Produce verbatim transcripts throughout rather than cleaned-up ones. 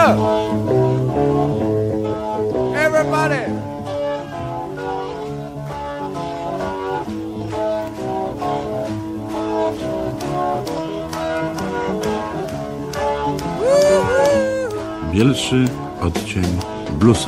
up! Everybody! Bielszy odcień bluesa.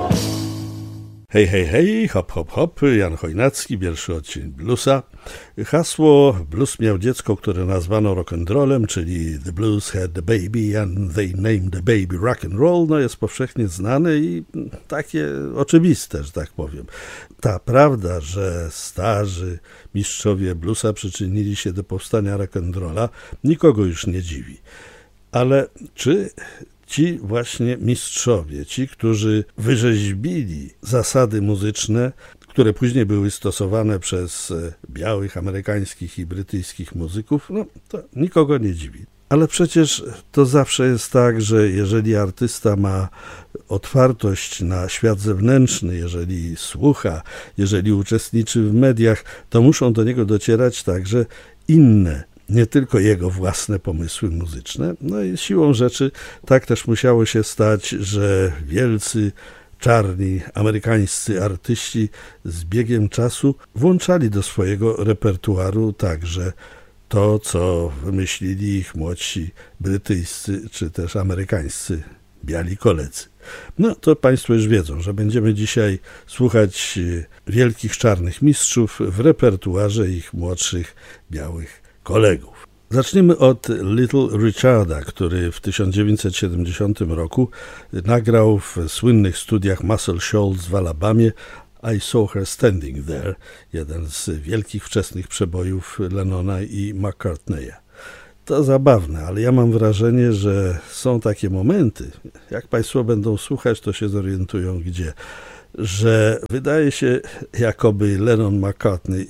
Hej, hej, hej, hop, hop, hop, Jan Chojnacki, pierwszy odcień bluesa. Hasło blues miał dziecko, które nazwano rock'n'rollem, czyli The Blues had a baby and they named the baby rock and roll, no jest powszechnie znane i takie oczywiste, że tak powiem. Ta prawda, że starzy mistrzowie bluesa przyczynili się do powstania rock'n'rolla, nikogo już nie dziwi. Ale czy ci właśnie mistrzowie, ci, którzy wyrzeźbili zasady muzyczne, które później były stosowane przez białych, amerykańskich i brytyjskich muzyków, no to nikogo nie dziwi. Ale przecież to zawsze jest tak, że jeżeli artysta ma otwartość na świat zewnętrzny, jeżeli słucha, jeżeli uczestniczy w mediach, to muszą do niego docierać także inne, nie tylko jego własne pomysły muzyczne. No i siłą rzeczy tak też musiało się stać, że wielcy, czarni, amerykańscy artyści z biegiem czasu włączali do swojego repertuaru także to, co wymyślili ich młodsi brytyjscy czy też amerykańscy biali koledzy. No to Państwo już wiedzą, że będziemy dzisiaj słuchać wielkich czarnych mistrzów w repertuarze ich młodszych białych kolegów. Zaczniemy od Little Richarda, który w tysiąc dziewięćset siedemdziesiątym roku nagrał w słynnych studiach Muscle Shoals w Alabamie I Saw Her Standing There, jeden z wielkich wczesnych przebojów Lennona i McCartneya. To zabawne, ale ja mam wrażenie, że są takie momenty, jak Państwo będą słuchać, to się zorientują gdzie, że wydaje się, jakoby Lennon McCartney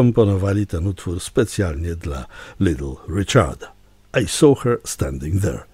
skomponowali ten utwór specjalnie dla Little Richarda. I Saw Her Standing There.